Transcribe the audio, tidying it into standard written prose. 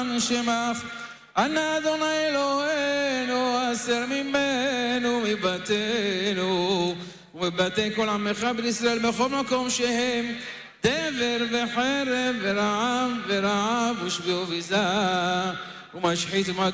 שמך, אנא אדוני אלוהינו, הסר ממנו, מבתינו, ובבתי כל עמך בני ישראל, בכל מקום שהם, דבר וחרב ורעב ורעב ושבי וביזה, ומשחית